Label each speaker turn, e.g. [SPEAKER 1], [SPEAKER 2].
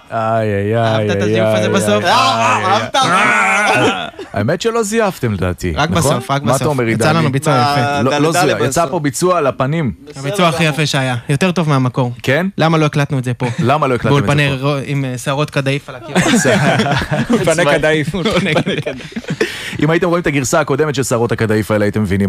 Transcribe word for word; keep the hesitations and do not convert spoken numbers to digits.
[SPEAKER 1] איי, איי, איי.
[SPEAKER 2] אהבת את הזיוף הזה בסוף?
[SPEAKER 3] אהבת?
[SPEAKER 1] האמת שלא זייפתם לדעתי.
[SPEAKER 2] רק בסוף, רק בסוף.
[SPEAKER 1] מה אתה אומר, עידני?
[SPEAKER 2] יצא לנו ביצוע יפה.
[SPEAKER 1] לא זייף, יצא פה ביצוע על הפנים.
[SPEAKER 2] הביצוע הכי יפה שהיה. יותר טוב מהמקור.
[SPEAKER 1] כן?
[SPEAKER 2] למה לא הקלטנו את זה פה?
[SPEAKER 1] למה לא הקלטתם את זה פה?
[SPEAKER 2] באולפני עם שערות קדאיף על הקיר.
[SPEAKER 3] אולפני קדאיף.
[SPEAKER 1] אם הייתם רואים את הגרסה הקודמת של שערות הקדאיף האלה, הייתם מבינים